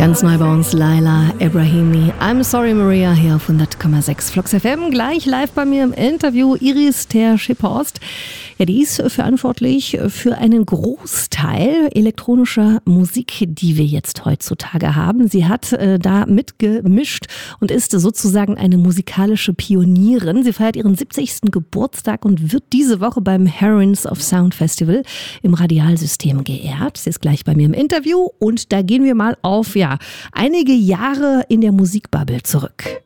Ganz neu bei uns Laila Ebrahimi. I'm Sorry Maria hier auf 100,6 Flux FM. Gleich live bei mir im Interview Iris Ter-Schipphorst. Ja, die ist verantwortlich für einen Großteil elektronischer Musik, die wir jetzt heutzutage haben. Sie hat da mitgemischt und ist sozusagen eine musikalische Pionierin. Sie feiert ihren 70. Geburtstag und wird diese Woche beim Heroines of Sound Festival im Radialsystem geehrt. Sie ist gleich bei mir im Interview und da gehen wir mal auf einige Jahre in der Musikbubble zurück.